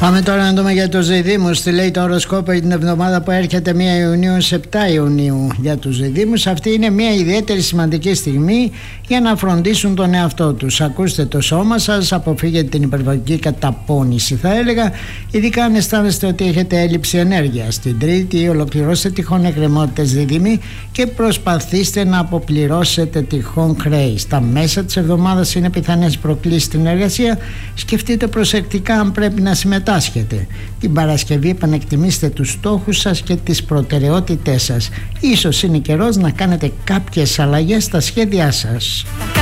Πάμε τώρα να δούμε για τους διδύμους. Τι λέει το οροσκόπο για την εβδομάδα που έρχεται 1 Ιουνίου σε 7 Ιουνίου. Για τους διδύμους αυτή είναι μια ιδιαίτερη σημαντική στιγμή για να φροντίσουν τον εαυτό τους. Ακούστε το σώμα σας, αποφύγετε την υπερβολική καταπώνηση θα έλεγα, ειδικά αν αισθάνεστε ότι έχετε έλλειψη ενέργειας. Την Τρίτη ολοκληρώστε τυχόν εκκρεμότητες δίδυμοι και προσπαθήστε να αποπληρώσετε τυχόν χρέη. Στα μέσα της εβδομάδας είναι πιθανές προκλήσεις στην εργασία. Σκεφτείτε προσεκτικά αν πρέπει να συμμετάσχετε. Την Παρασκευή επανεκτιμήστε τους στόχους σας και τις προτεραιότητές σας. Ίσως είναι καιρός να κάνετε κάποιες αλλαγές στα σχέδιά σας.